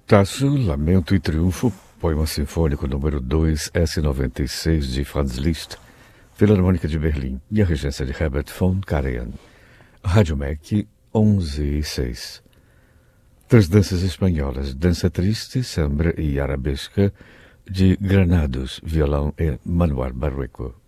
Tasso, Lamento e Triunfo, poema sinfônico número 2, S96 de Franz Liszt, Filarmônica de Berlim e a regência de Herbert von Karajan. Rádio MEC 11:06. Três danças espanholas, Dança Triste, Samba e Arabesca, de Granados, violão e Manuel Barreco.